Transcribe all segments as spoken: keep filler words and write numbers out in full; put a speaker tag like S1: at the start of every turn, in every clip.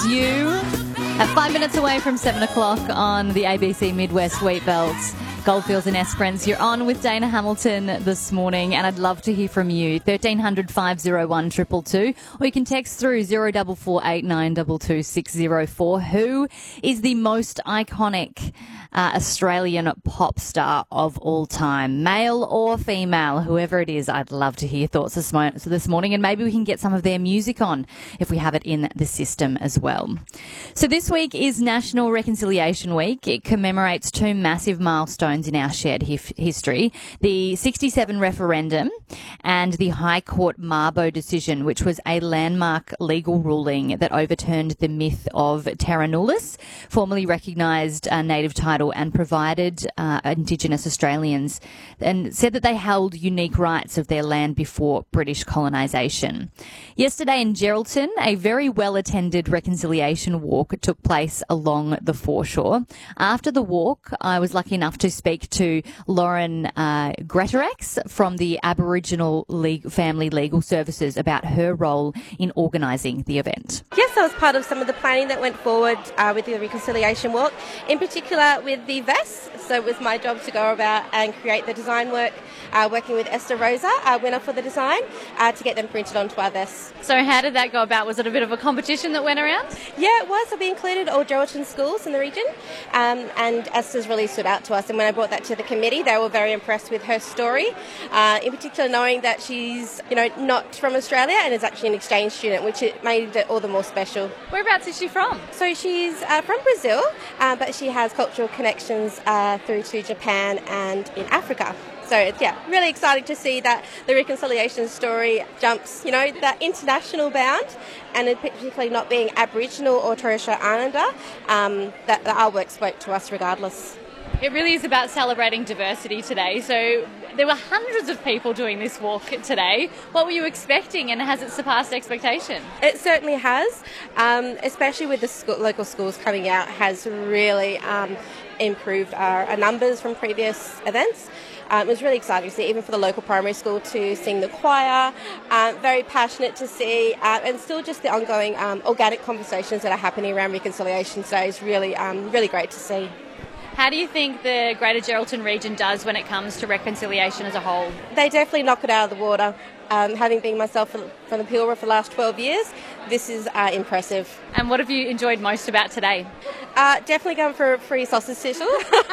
S1: You. At five minutes away from seven o'clock on the A B C Midwest Wheatbelt, Goldfields and Esperance. You're on with Dana Hamilton this morning, and I'd love to hear from you. thirteen hundred, five oh one, two two two, or you can text through zero four four eight nine two two six zero four. Who is the most iconic uh, Australian pop star of all time? Male or female, whoever it is, I'd love to hear your thoughts this, mo- this morning, and maybe we can get some of their music on if we have it in the system as well. So this week is National Reconciliation Week. It commemorates two massive milestones in our shared hif- history, the sixty-seven referendum and the High Court Mabo decision, which was a landmark legal ruling that overturned the myth of terra nullius, formally recognised a native title and provided uh, Indigenous Australians, and said that they held unique rights of their land before British colonisation. Yesterday in Geraldton, a very well-attended reconciliation walk took place along the foreshore. After the walk, I was lucky enough to speak to Lauren uh, Greatorex from the Aboriginal League, Family Legal Services about her role in organising the event.
S2: Yes, I was part of some of the planning that went forward uh, with the Reconciliation Walk, in particular with the vests. So it was my job to go about and create the design work, uh, working with Esther Rosa, our winner for the design, uh, to get them printed onto our vests.
S1: So how did that go about? Was it a bit of a competition that went around?
S2: Yeah, it was. So we included all Geraldton schools in the region, um, and Esther's really stood out to us. And when I brought that to the committee, they were very impressed with her story, uh, in particular knowing that she's, you know, not from Australia and is actually an exchange student, which it made it all the more special.
S1: Whereabouts is she from?
S2: So she's uh, from Brazil, uh, but she has cultural connections uh, through to Japan and in Africa. So it's, yeah, really exciting to see that the reconciliation story jumps, you know, that international bound, and in particularly not being Aboriginal or Torres Strait Islander, um, that, that our work spoke to us regardless.
S1: It really is about celebrating diversity today. So there were hundreds of people doing this walk today. What were you expecting, and has it surpassed expectation?
S2: It certainly has, um, especially with the school, local schools coming out, has really um, improved our, our numbers from previous events. Um, it was really exciting to see, even for the local primary school, to sing the choir. Um, very passionate to see, uh, and still just the ongoing um, organic conversations that are happening around reconciliation today is really, um, really great to see.
S1: How do you think the Greater Geraldton region does when it comes to reconciliation as a whole?
S2: They definitely knock it out of the water. Um, having been myself from the Pilbara for the last twelve years, this is uh, impressive.
S1: And what have you enjoyed most about today?
S2: Uh, definitely going for a free sausage sizzle.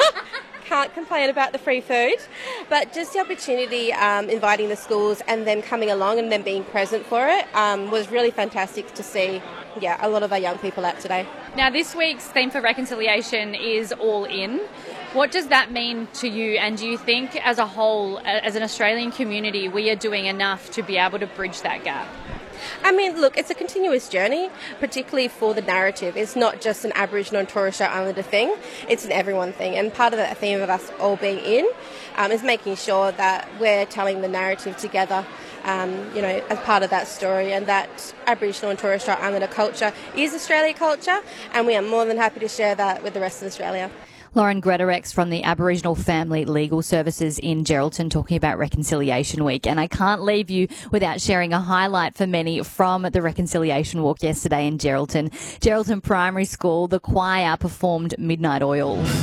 S2: Can't complain about the free food, but just the opportunity, um, inviting the schools and them coming along and them being present for it um, was really fantastic to see. Yeah, a lot of our young people out today.
S1: Now, this week's theme for reconciliation is All In. What does that mean to you, and do you think as a whole, as an Australian community, we are doing enough to be able to bridge that gap?
S2: I mean, look, it's a continuous journey, particularly for the narrative. It's not just an Aboriginal and Torres Strait Islander thing, it's an everyone thing. And part of that theme of us all being in um, is making sure that we're telling the narrative together, um, you know, as part of that story, and that Aboriginal and Torres Strait Islander culture is Australia culture, and we are more than happy to share that with the rest of Australia.
S1: Lauren Greatorex from the Aboriginal Family Legal Services in Geraldton talking about Reconciliation Week. And I can't leave you without sharing a highlight for many from the Reconciliation Walk yesterday in Geraldton. Geraldton Primary School, the choir performed Midnight Oil.